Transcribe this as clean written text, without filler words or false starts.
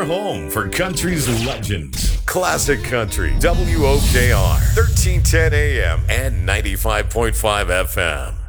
home for country's legends. Classic Country, WOKR, 1310 AM and 95.5 FM.